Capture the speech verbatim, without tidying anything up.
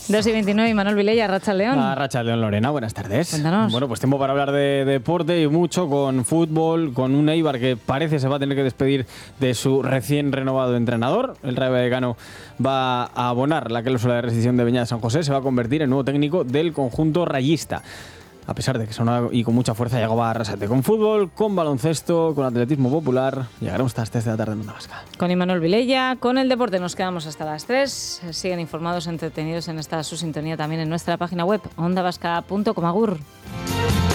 dos y veintinueve, Manuel Vilella, Rachaldeón. Ah, Rachaldeón, Lorena, buenas tardes. Cuéntanos. Bueno, pues tiempo para hablar de deporte y mucho con fútbol, con un Eibar que parece se va a tener que despedir de su recién renovado entrenador. El Rayo Vallecano va a abonar la cláusula de rescisión de Beñat San José, se va a convertir en nuevo técnico del conjunto rayista. A pesar de que sonaba y con mucha fuerza llegaba a Arrasate. Con fútbol, con baloncesto, con atletismo popular, llegaremos hasta las tres de la tarde en Onda Vasca. Con Imanol Vilella, con el deporte nos quedamos hasta las tres. Siguen informados, entretenidos en esta su sintonía también en nuestra página web, onda vasca punto com. Agur.